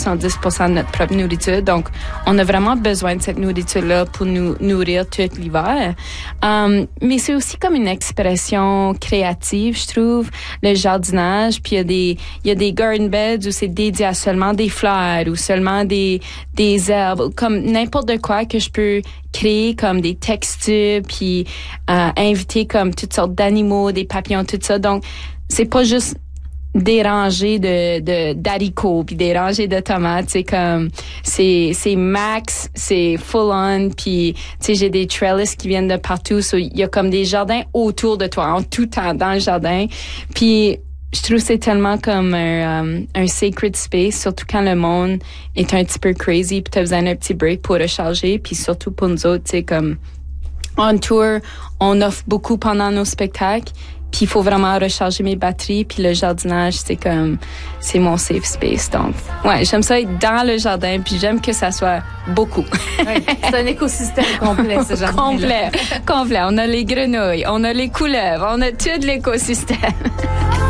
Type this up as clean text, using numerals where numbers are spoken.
70% de notre propre nourriture. Donc, on a vraiment besoin de cette nourriture-là pour nous nourrir tout l'hiver. Mais c'est aussi comme une expression créative, je trouve, le jardinage. Puis il y a des garden beds où c'est dédié à seulement des fleurs ou seulement des herbes, comme n'importe quoi que je peux créer comme des textures, puis inviter comme toutes sortes d'animaux, des papillons, tout ça. Donc, c'est pas juste des rangées d'haricots puis des rangées de tomates, c'est max, c'est full on, puis tu sais, j'ai des trellis qui viennent de partout, il y a comme des jardins autour de toi en tout temps dans le jardin. Puis je trouve que c'est tellement comme un sacred space, surtout quand le monde est un petit peu crazy, puis t'as besoin d'un petit break pour recharger, puis surtout pour nous autres, tu sais, comme on tour, on offre beaucoup pendant nos spectacles, puis il faut vraiment recharger mes batteries, puis le jardinage, c'est mon safe space. Donc, ouais, j'aime ça être dans le jardin, puis j'aime que ça soit beaucoup. Ouais, c'est un écosystème complet, ce jardin. Complet. On a les grenouilles, on a les couleuvres, on a tout l'écosystème.